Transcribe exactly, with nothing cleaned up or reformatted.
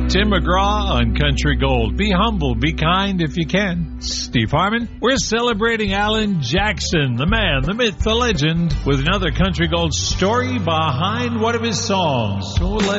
Tim McGraw on Country Gold. Be humble, be kind if you can. Steve Harmon. We're celebrating Alan Jackson, the man, the myth, the legend, with another Country Gold story behind one of his songs. So let's